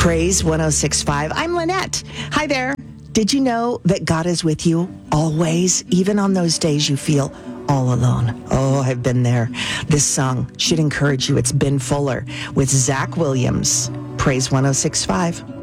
Praise 1065. I'm Lynette. Hi there. Did you know that God is with you always, even on those days you feel all alone? Oh, I've been there. This song should encourage you. It's Ben Fuller with Zach Williams. Praise 1065.